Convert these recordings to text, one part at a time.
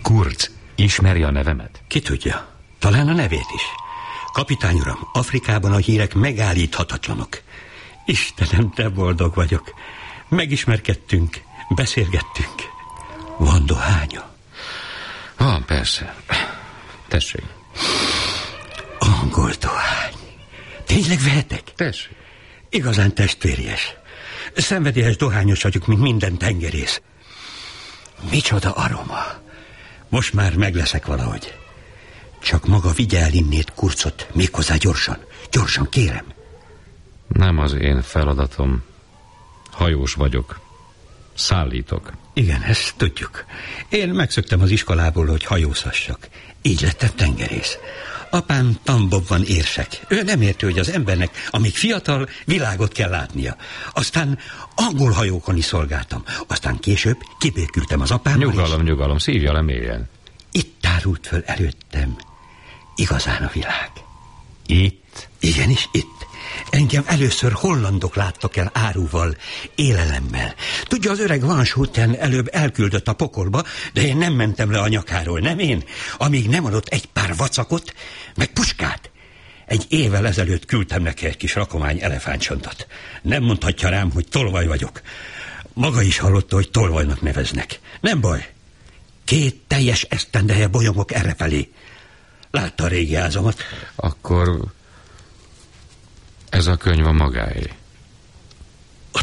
Kurz, ismeri a nevemet? Ki tudja, talán a nevét is. Kapitány uram, Afrikában a hírek megállíthatatlanok. Istenem, de boldog vagyok. Megismerkedtünk, beszélgettünk. Van dohánya? Van, persze. Tessék. Angol dohány. Tényleg vehetek? Tessék. Igazán testvéries. Szenvedélyes dohányos vagyok, mint minden tengerész. Micsoda aroma. Most már megleszek valahogy. Csak maga vigye el innét Kurzot, méghozzá gyorsan. Gyorsan, kérem. Nem az én feladatom. Hajós vagyok. Szállítok. Igen, ezt tudjuk. Én megszöktem az iskolából, hogy hajózhassak. Így lettem tengerész. Apám Tambobban érsek. Ő nem érti, hogy az embernek, amíg fiatal, világot kell látnia. Aztán angol hajókon is szolgáltam. Aztán később kibékültem az apámmal. Nyugalom, szívja le mélyen. Itt tárult föl előttem igazán a világ. Itt? Igenis, itt. Engem először hollandok láttak el áruval, élelemmel. Tudja, az öreg Van Schouten előbb elküldött a pokolba, de én nem mentem le a nyakáról, nem én, amíg nem adott egy pár vacakot, meg puskát. Egy évvel ezelőtt küldtem neki egy kis rakomány elefántcsontot. Nem mondhatja rám, hogy tolvaj vagyok. Maga is hallotta, hogy tolvajnak neveznek. Nem baj. 2 teljes esztendeje bolyongok errefelé. Látta a régi házamat? Akkor ez a könyv a magáé. A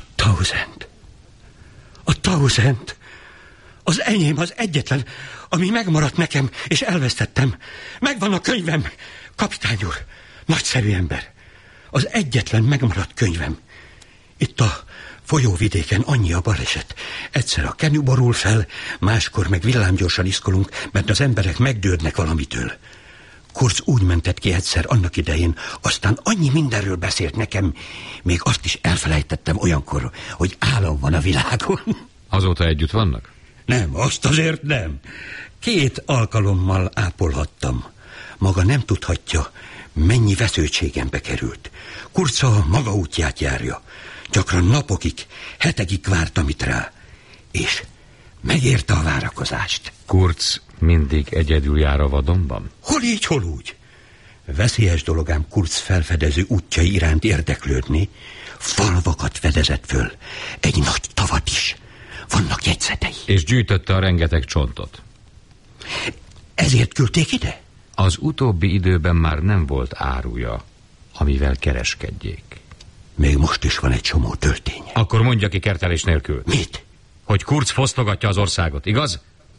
Tausend. Az enyém, az egyetlen, ami megmaradt nekem, és elvesztettem. Megvan a könyvem, kapitány úr. Nagyszerű ember. Az egyetlen megmaradt könyvem. Itt a folyóvidéken annyi a baleset. Egyszer a kenyu borul fel, máskor meg villámgyorsan iszkolunk, mert az emberek megdődnek valamitől. Kurz úgy mentett ki egyszer annak idején, aztán annyi mindenről beszélt nekem, még azt is elfelejtettem olyankor, hogy állam van a világon. Azóta együtt vannak? Nem, azt azért nem. 2 alkalommal ápolhattam. Maga nem tudhatja, mennyi vesződtségembe került. Kurz a maga útját járja. Gyakran napokig, hetekig vártam itt rá. És megérte a várakozást. Kurz mindig egyedül jár a vadonban? Hol így, hol úgy. Veszélyes dolog ám Kurz felfedező útjai iránt érdeklődni. Falvakat fedezett föl. Egy nagy tavat is. Vannak jegyzetei. És gyűjtötte a rengeteg csontot. Ezért küldték ide? Az utóbbi időben már nem volt áruja, amivel kereskedjék. Még most is van egy csomó tölténye. Akkor mondja ki kertelés nélkül. Mit? Hogy Kurz fosztogatja az országot, igaz?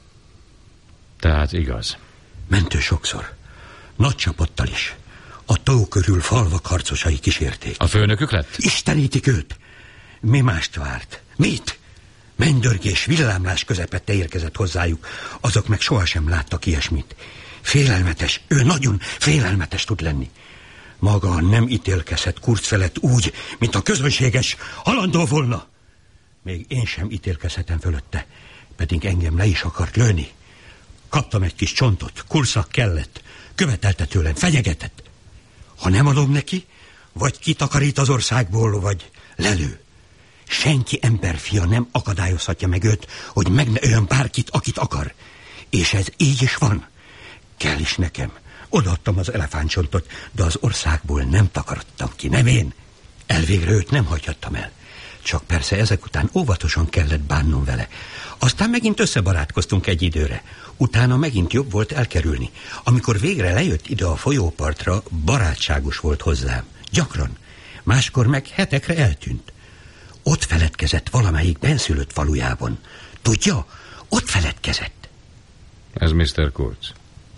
Tehát igaz. Mentő sokszor. Nagy csapattal is. A tó körül falvak harcosai kísérték. A főnökük lett? Istenítik őt. Mi mást várt? Mit? Mennydörgés, villámlás közepette érkezett hozzájuk. Azok meg sohasem láttak ilyesmit. Félelmetes, ő nagyon félelmetes tud lenni. Maga nem ítélkezhet Kurz felett úgy, mint a közönséges halandó volna. Még én sem ítélkezhetem fölötte, pedig engem le is akart lőni. Kaptam egy kis csontot, Kurznak kellett. Követelte tőlem, fenyegetett. Ha nem adom neki, vagy kitakarít az országból, vagy lelő. Senki emberfia nem akadályozhatja meg őt, hogy meg ne öljön bárkit, akit akar. És ez így is van. Kell is nekem. Odaadtam az elefántcsontot, de az országból nem takarodtam ki, nem én. Elvégre őt nem hagyhattam el. Csak persze ezek után óvatosan kellett bánnom vele. Aztán megint összebarátkoztunk egy időre. Utána megint jobb volt elkerülni. Amikor végre lejött ide a folyópartra, barátságos volt hozzám. Gyakran. Máskor meg hetekre eltűnt. Ott feledkezett valamelyik benszülött falujában. Tudja? Ott feledkezett. Ez Mr. Kurz.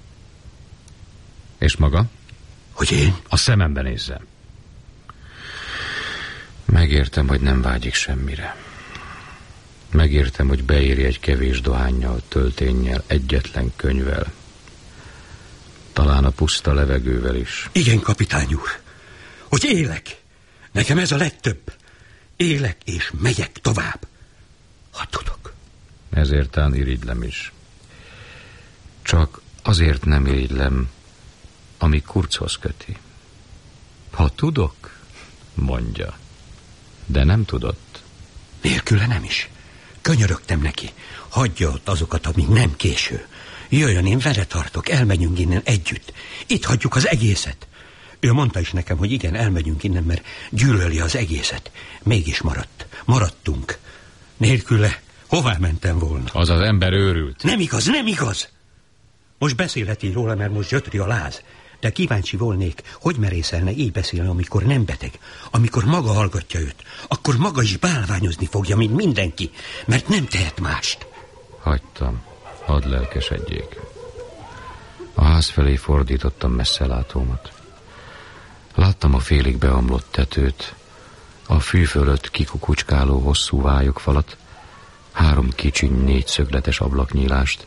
És maga? Hogy én? A szemembe nézzem. Megértem, hogy nem vágyik semmire. Megértem, hogy beéri egy kevés dohánnyal, tölténnyel, egyetlen könyvvel. Talán a puszta levegővel is. Igen, kapitány úr. Hogy élek. Nekem ez a legtöbb. Élek és megyek tovább. Ha tudok. Ezért tán irigylem is. Csak azért nem irigylem, ami Kurzhoz köti. Ha tudok, mondja. De nem tudott. Nélküle nem is. Könyörögtem neki, hagyja ott azokat, amíg nem késő. Jöjjön, én vele tartok, elmegyünk innen együtt. Itt hagyjuk az egészet. Ő mondta is nekem, hogy igen, elmegyünk innen, mert gyűlöli az egészet. Mégis maradtunk. Nélküle hová mentem volna? Az az ember őrült. Nem igaz, nem igaz! Most beszélheti róla, mert most gyötri a láz. De kíváncsi volnék, hogy merészelne így beszélni, amikor nem beteg. Amikor maga hallgatja őt, akkor maga is bálványozni fogja, mint mindenki, mert nem tehet mást. Hagytam, hadd lelkesedjék. A ház felé fordítottam messzelátómat. Láttam a félig beomlott tetőt, a fű fölött kikukucskáló hosszú vályokfalat, 3 kicsiny négyszögletes ablaknyílást.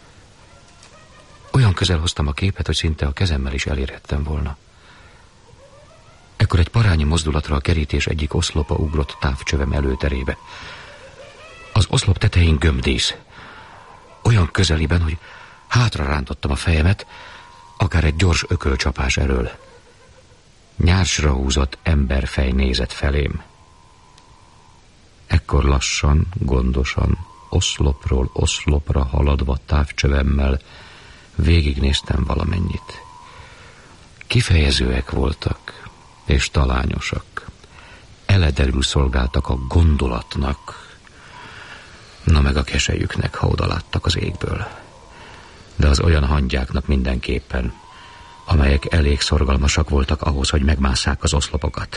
Olyan közel hoztam a képet, hogy szinte a kezemmel is elérhettem volna. Ekkor egy parányi mozdulatra a kerítés egyik oszlopa ugrott távcsövem előterébe. Az oszlop tetején gömbdísz. Olyan közeliben, hogy hátra rántottam a fejemet, akár egy gyors ökölcsapás elől. Nyársra húzott emberfej nézett felém. Ekkor lassan, gondosan, oszlopról oszlopra haladva távcsövemmel végignéztem valamennyit. Kifejezőek voltak, és talányosak. Eledelül szolgáltak a gondolatnak, na meg a keselyüknek, ha odaláttak az égből. De az olyan hangyáknak mindenképpen, amelyek elég szorgalmasak voltak ahhoz, hogy megmásszák az oszlopokat.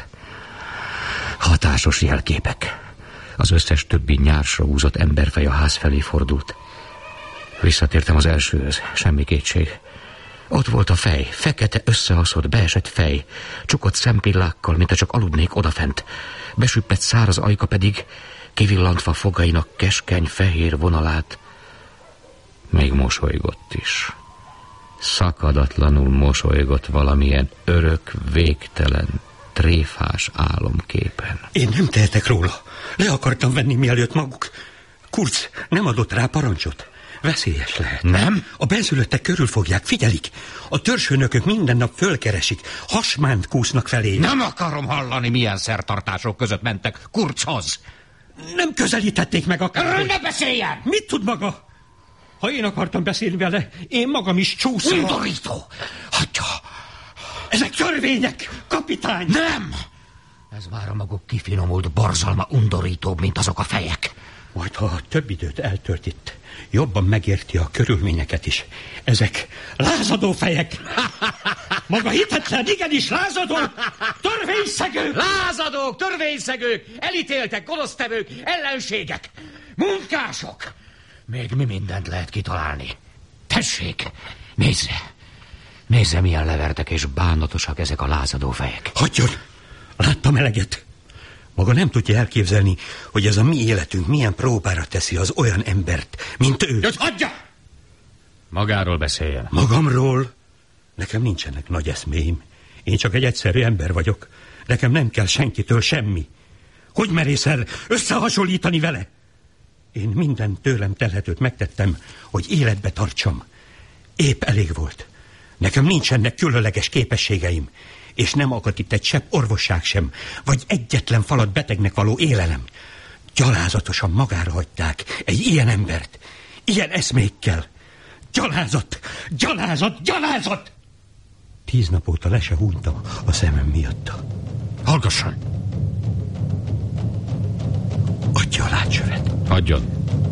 Hatásos jelképek. Az összes többi nyársra húzott emberfej a ház felé fordult. Visszatértem az elsőhöz, semmi kétség. Ott volt a fej, fekete, összeaszott, beesett fej, csukott szempillákkal, mintha csak aludnék odafent. Besüppett száraz ajka pedig, kivillantva fogainak keskeny, fehér vonalát, még mosolygott is. Szakadatlanul mosolygott valamilyen örök, végtelen, tréfás álomképen. Én nem tehetek róla. Le akartam venni, mielőtt maguk. Kurz nem adott rá parancsot. Veszélyes lehet. Nem? A benszülöttek körülfogják, figyelik. A törzsfőnökök minden nap fölkeresik. Hasmánt kúsznak felé. Nem akarom hallani, milyen szertartások között mentek Kurzhoz. Nem közelítették meg akár. Erről ne beszéljen! Mit tud maga? Ha én akartam beszélni vele, én magam is csúszom. Undorító! Hagyja! Ezek törvények, kapitány! Nem! Ez már a maguk kifinomult borzalma undorítóbb, mint azok a fejek. Majd ha több időt eltölt itt, jobban megérti a körülményeket is. Ezek lázadó fejek. Maga hitetlen, igenis lázadó, törvényszegők. Lázadók, törvényszegők, elítéltek, gonosztevők, ellenségek, munkások. Még mi mindent lehet kitalálni. Tessék, nézze, milyen levertek és bánatosak ezek a lázadó fejek. Hagyjon, láttam eleget. Maga nem tudja elképzelni, hogy ez a mi életünk milyen próbára teszi az olyan embert, mint ő. Hogy hagyja! Magáról beszéljen. Magamról? Nekem nincsenek nagy eszméim. Én csak egy egyszerű ember vagyok. Nekem nem kell senkitől semmi. Hogy merészel összehasonlítani vele? Én minden tőlem telhetőt megtettem, hogy életbe tartsam. Épp elég volt. Nekem nincsenek különleges képességeim, és nem akadt itt egy sebb orvosság sem, vagy egyetlen falat betegnek való élelem. Gyalázatosan magára hagyták egy ilyen embert, ilyen eszmékkel. Gyalázat, gyalázat, gyalázat! 10 nap óta le se hunytam a szemem miatta. Hallgasson! Adja a látsövet. Adjon.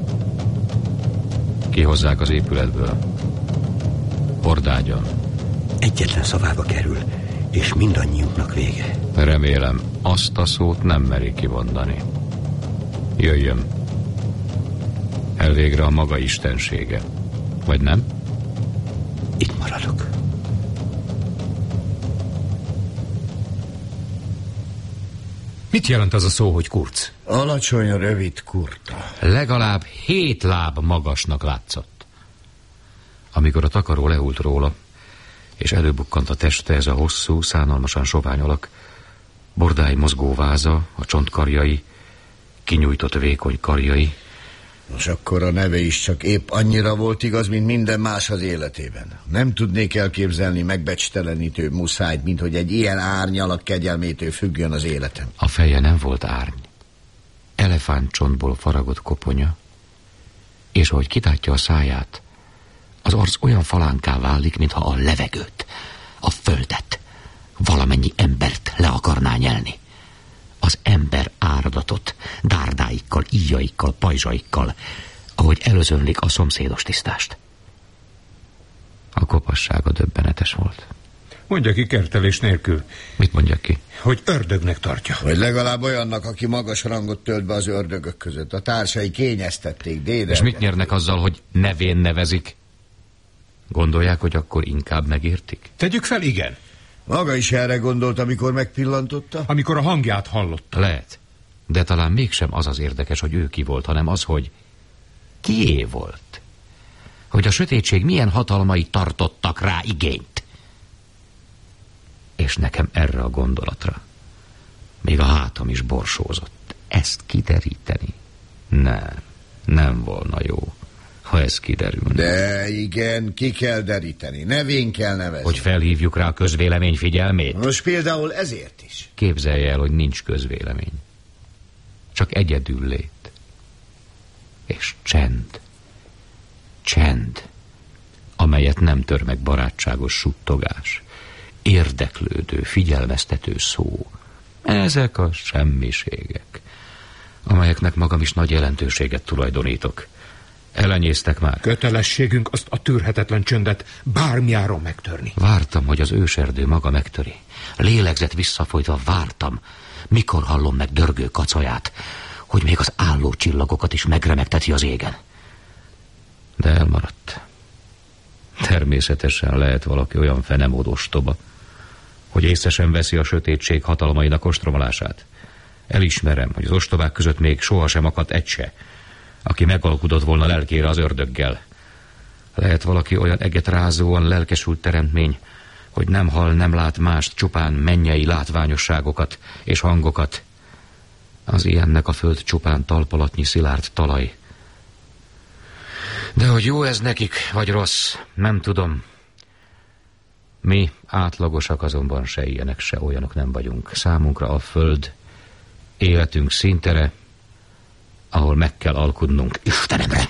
Kihozzák az épületből. Hordágyon. Egyetlen szavába kerül, és mindannyiunknak vége. Remélem, azt a szót nem meri kimondani. Jöjjön. Elvégre a maga istensége. Vagy nem? Itt maradok. Mit jelent az a szó, hogy kurc? Alacsony, rövid kurta. Legalább 7 láb magasnak látszott. Amikor a takaró lehult róla, és előbukkant a teste, ez a hosszú, szánalmasan sovány alak, bordái mozgó váza, a csontkarjai, kinyújtott vékony karjai. Nos, akkor a neve is csak épp annyira volt igaz, mint minden más az életében. Nem tudnék elképzelni megbecstelenítő muszájt, mint hogy egy ilyen árnyalak kegyelmétől függjön az életem. A feje nem volt árny. Elefántcsontból faragott koponya, És ahogy kitátja a száját, az arc olyan falánká válik, mintha a levegőt, a földet, valamennyi embert le akarná nyelni. Az ember áradatot, dárdáikkal, íjaikkal, pajzsaikkal, ahogy előzönlik a szomszédos tisztást. A kopassága döbbenetes volt. Mondja ki kertelés nélkül. Mit mondjak ki? Hogy ördögnek tartja. Vagy legalább olyannak, aki magas rangot tölt be az ördögök között. A társai kényeztették, dédelgették. És mit nyernek azzal, hogy nevén nevezik? Gondolják, hogy akkor inkább megértik? Tegyük fel, igen. Maga is erre gondolt, amikor megpillantotta? Amikor a hangját hallotta. Lehet. De talán mégsem az az érdekes, hogy ő ki volt, hanem az, hogy kié volt. Hogy a sötétség milyen hatalmai tartottak rá igényt. És nekem erre a gondolatra még a hátam is borsózott. Ezt kideríteni? Nem volna jó, ha ez kiderülne. De igen, ki kell deríteni, nevén kell nevezni. Hogy felhívjuk rá a közvélemény figyelmét? Most például ezért is. Képzelje el, hogy nincs közvélemény. Csak egyedül lét. És csend. Csend, amelyet nem tör meg barátságos suttogás. Érdeklődő, figyelmeztető szó. Ezek a semmiségek, amelyeknek magam is nagy jelentőséget tulajdonítok. Elenyésztek már. Kötelességünk azt a tűrhetetlen csöndet bármiáron megtörni. Vártam, hogy az őserdő maga megtöri. Lélegzet visszafolytva vártam, mikor hallom meg dörgő kacaját, hogy még az álló csillagokat is megremegteti az égen. De elmaradt. Természetesen lehet valaki olyan fenemód ostoba, hogy észre sem veszi a sötétség hatalmainak ostromolását. Elismerem, hogy az ostobák között még sohasem akadt egy se, aki megalkudott volna lelkére az ördöggel. Lehet valaki olyan egetrázóan lelkesült teremtmény, hogy nem hall, nem lát mást, csupán mennyei látványosságokat és hangokat. Az ilyennek a föld csupán talpalatnyi szilárd talaj. De hogy jó ez nekik, vagy rossz, nem tudom. Mi átlagosak azonban se ilyenek, se olyanok nem vagyunk. Számunkra a föld életünk színtere, ahol meg kell alkudnunk Istenemre.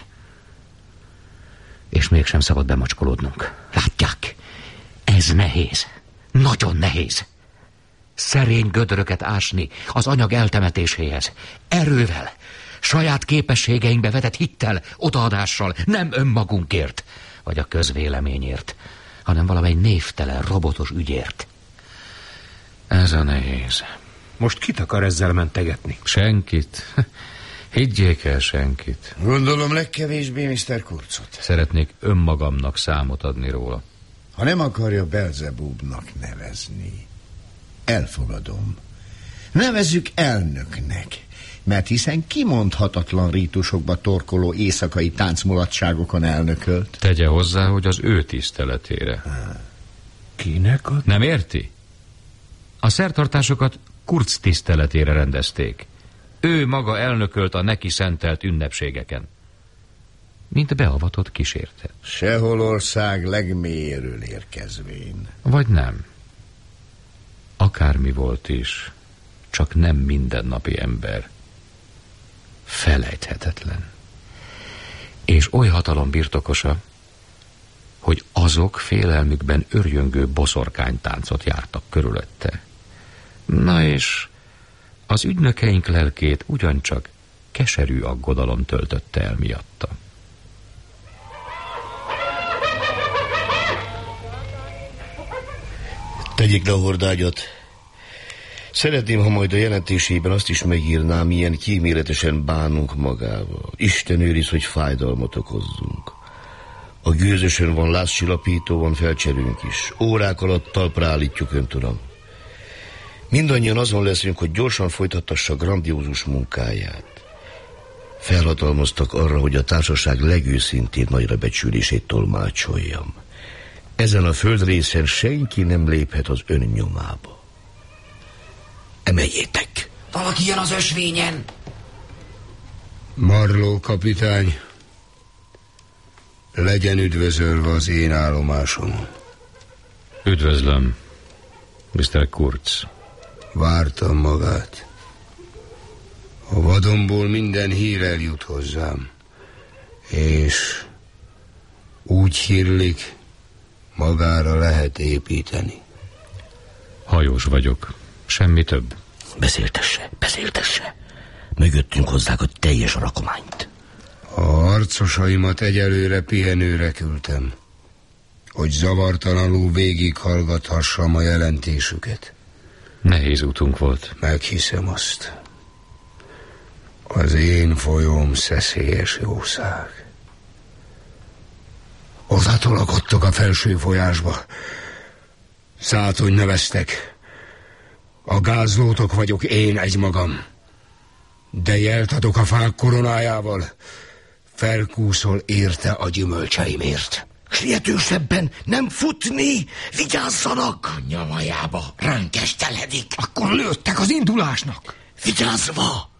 És mégsem szabad bemacskolódnunk. Látják, ez nehéz, nagyon nehéz. Szerény gödröket ásni az anyag eltemetéséhez. Erővel, saját képességeinkbe vetett hittel, odaadással, nem önmagunkért, vagy a közvéleményért, hanem valamely névtelen, robotos ügyért. Ez a nehéz. Most kit akar ezzel mentegetni? Senkit. Higgyék el, senkit. Gondolom legkevésbé Mr. Kurtzot. Szeretnék önmagamnak számot adni róla. Ha nem akarja Belzebúbnak nevezni, elfogadom. Nevezzük elnöknek, mert hiszen kimondhatatlan rítusokba torkoló éjszakai táncmulatságokon elnökölt. Tegye hozzá, hogy az ő tiszteletére. Kinek ad? Nem érti? A szertartásokat Kurtz tiszteletére rendezték. Ő maga elnökölt a neki szentelt ünnepségeken. Mint beavatott kísértet. Sehol ország legmélyéről érkezvén. Vagy nem. Akármi volt is, csak nem mindennapi ember. Felejthetetlen. És oly hatalom birtokosa, hogy azok félelmükben örjöngő boszorkánytáncot jártak körülötte. Na és az ügynökeink lelkét ugyancsak keserű aggodalom töltötte el miatta. Tegyék le a hordágyat. Szeretném, ha majd a jelentésében azt is megírnám, milyen kíméletesen bánunk magával. Isten őriz, hogy fájdalmat okozzunk. A gőzösön van lázcsillapító, van felcserünk is. Órák alatt talpra állítjuk önt, uram. Mindannyian azon leszünk, hogy gyorsan folytattassa grandiózus munkáját. Felhatalmaztak arra, hogy a társaság legőszintébb nagyra becsülését tolmácsoljam. Ezen a földrészen senki nem léphet az ön nyomába. Emeljétek! Valaki jön az ösvényen! Marlowe kapitány, legyen üdvözölve az én állomásom. Üdvözlöm, Mr. Kurtz. Vártam magát. A vadonból minden hír eljut hozzám. És úgy hírlik, magára lehet építeni. Hajós vagyok, semmi több. Beszéltesse. Mögöttünk hozzák a teljes rakományt. A harcosaimat egyelőre pihenőre küldtem, hogy zavartalanul végighallgathassam a jelentésüket. Nehéz útunk volt. Meghiszem azt. Az én folyóm szeszélyes jószág. Oda tolakodtok a felső folyásba. Szátony neveztek. A gázlótok vagyok én egymagam. De jelt adok a fák koronájával. Felkúszol érte a gyümölcseimért. Sietősebben, nem futni! Vigyázzanak! A nyavajába ránk esteledik. Akkor lőttek az indulásnak. Vigyázva!